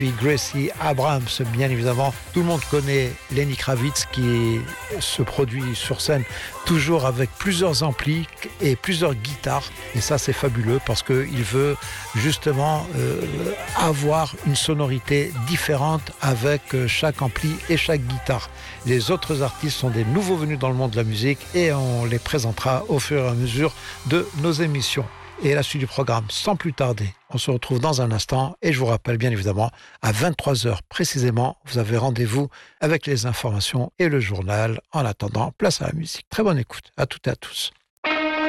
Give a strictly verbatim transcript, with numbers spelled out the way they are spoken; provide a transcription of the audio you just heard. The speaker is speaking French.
Puis Gracie Abrams, bien évidemment. Tout le monde connaît Lenny Kravitz qui se produit sur scène toujours avec plusieurs amplis et plusieurs guitares. Et ça, c'est fabuleux parce qu'il veut justement euh, avoir une sonorité différente avec chaque ampli et chaque guitare. Les autres artistes sont des nouveaux venus dans le monde de la musique et on les présentera au fur et à mesure de nos émissions. Et la suite du programme, sans plus tarder, on se retrouve dans un instant et je vous rappelle bien évidemment, à vingt-trois heures précisément, vous avez rendez-vous avec les informations et le journal. En attendant, place à la musique. Très bonne écoute à toutes et à tous.